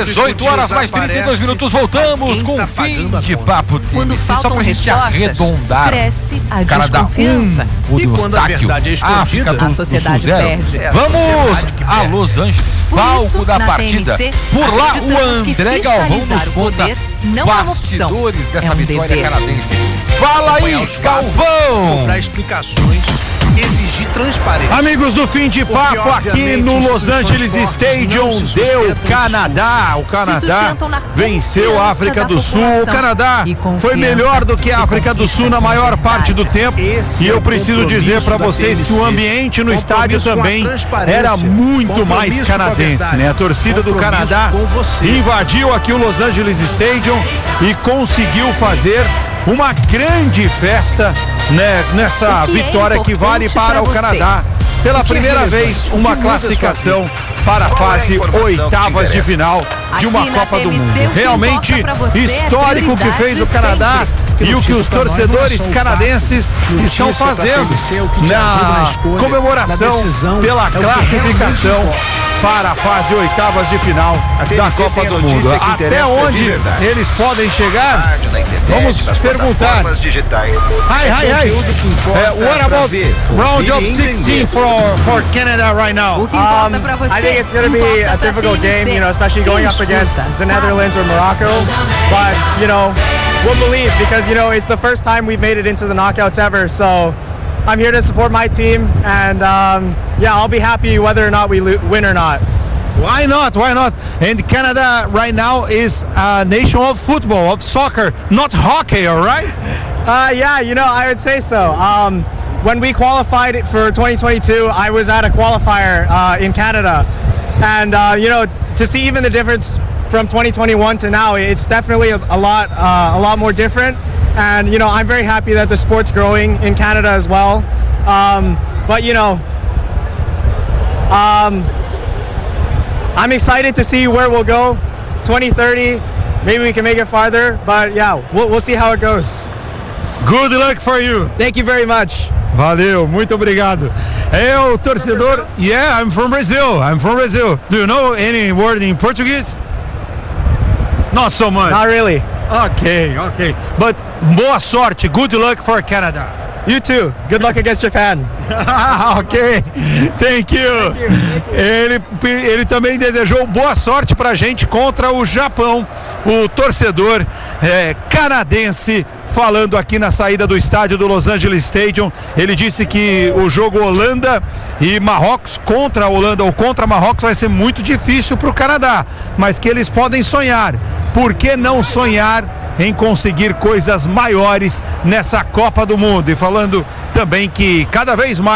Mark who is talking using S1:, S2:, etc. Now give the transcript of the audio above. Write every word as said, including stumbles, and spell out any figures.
S1: dezoito horas mais trinta e dois minutos, voltamos com o fim de Papo T V C, só pra gente arredondar.
S2: Cresce a
S1: Canadá um, o
S3: E quando a
S1: Eustáquio,
S3: verdade é escondida,
S1: África do,
S2: a
S1: do
S2: sociedade
S1: Sul zero.
S2: perde.
S3: É, a
S1: Vamos
S3: sociedade que
S1: a
S3: perde.
S1: Los Angeles,
S2: Por
S1: palco
S2: isso,
S1: da
S2: na
S1: partida.
S2: T N C,
S1: Por lá, o
S2: acreditamos que
S1: André Galvão nos
S2: fiscalizar o
S1: conta
S2: poder não é uma opção,
S1: bastidores desta
S2: é um
S1: vitória
S2: dever.
S1: canadense. Fala aí,
S3: Acompanhar os fatos,
S1: Galvão!
S3: cobrar explicações, exigir transparência.
S4: Amigos do Fim de Papo,
S3: Porque,
S4: aqui no
S3: obviamente,
S4: Los Angeles
S3: instituições
S4: Stadium,
S3: fortes não se
S4: deu
S3: sustentam
S4: Canadá. O Canadá
S2: sustentam na
S4: venceu a África
S2: confiança
S4: do
S2: da
S4: Sul. O
S2: população
S4: Canadá
S2: e confiança
S4: foi melhor do que a
S2: que
S4: África do
S2: conquista
S4: Sul na maior parte do tempo.
S3: Esse
S4: E
S3: é
S4: eu
S3: o
S4: preciso
S3: compromisso
S4: dizer para
S3: da
S4: vocês
S3: T N C.
S4: que o ambiente no estádio
S3: Compromisso com a
S4: também
S3: transparência.
S4: era muito mais
S3: Compromisso com a
S4: canadense,
S3: verdade.
S4: né? A torcida do
S3: Compromisso
S4: Canadá
S3: com você.
S4: invadiu aqui o Los Angeles Stadium e conseguiu fazer uma grande festa, né, nessa
S2: O que é
S4: vitória que vale
S2: importante
S4: para
S2: pra
S4: o
S2: você?
S4: Canadá. Pela
S3: O que é
S4: primeira
S3: relevante?
S4: vez,
S3: O que
S4: uma
S3: muda a sua
S4: classificação
S3: vida?
S4: para a
S1: Qual é a
S4: fase
S1: informação que te
S4: oitavas de
S1: interessa?
S4: final de uma
S2: Aqui na
S4: Copa do
S2: T M C,
S4: Mundo.
S2: o que
S4: Realmente
S2: importa pra você é
S4: histórico que fez o
S2: prioridade
S4: Canadá
S2: sempre.
S4: e o que os
S3: Notícia pra nós não é
S4: torcedores
S3: só o
S4: canadenses
S3: fato.
S4: estão
S3: Notícia pra
S4: fazendo
S3: T V C é o que te ajuda na
S4: na
S3: escolha,
S4: comemoração
S3: na decisão,
S4: pela
S3: é o que
S4: classificação
S3: realmente importa.
S4: para a fase oitavas de final
S1: T V
S4: da
S1: C
S4: Copa
S1: tem a
S4: do
S1: notícia
S4: Mundo.
S1: que
S4: Até
S1: interessa de
S4: onde
S1: verdade.
S4: eles podem chegar?
S1: Na internet,
S4: Vamos
S1: nas
S4: perguntar.
S1: plataformas digitais.
S4: Hi, hi, hi.
S3: Conteúdo que importa
S4: Uh, what
S3: pra
S4: about
S3: ver,
S4: round
S3: ouvir
S4: of
S3: e
S4: sixteen
S3: entender.
S4: for for Canada right now?
S2: O que importa pra você?
S5: I think it's going to be
S2: importa
S5: a
S2: pra
S5: difficult
S2: T N C.
S5: game, you know, especially going
S2: Quem
S5: up against
S2: escuta,
S5: the
S2: sabe.
S5: Netherlands or Morocco. But, you know, we'll believe because, you know, it's the first time we've made it into the knockouts ever. So I'm here to support my team. And, um, yeah, I'll be happy whether or not we lo- win or not.
S4: Why not? Why not? And Canada right now is a nation of football, of soccer, not hockey, all right?
S5: Uh, yeah, you know, I would say so. Um, when we qualified for twenty twenty-two, I was at a qualifier uh, in Canada. And, uh, you know, to see even the difference from twenty twenty-one to now, it's definitely a, a lot uh, a lot more different. And, you know, I'm very happy that the sport's growing in Canada as well. Um, but, you know, um, I'm excited to see where we'll go. twenty thirty, maybe we can make it farther. But, yeah, we'll, we'll see how it goes.
S4: Good luck for you.
S5: Thank you very much.
S4: Valeu, muito obrigado. É o torcedor. Yeah, I'm from Brazil. I'm from Brazil. Do you know any word in Portuguese? Not so much.
S5: Not really.
S4: Okay, okay. But boa sorte. Good luck for Canada.
S5: You too. Good luck against Japan.
S4: Ok, thank you. Ele, ele também desejou boa sorte pra gente contra o Japão, o torcedor é, canadense, falando aqui na saída do estádio do Los Angeles Stadium. Ele disse que o jogo Holanda e Marrocos contra a Holanda ou contra Marrocos vai ser muito difícil para o Canadá, mas que eles podem sonhar. Por que não sonhar em conseguir coisas maiores nessa Copa do Mundo? E falando também que cada vez mais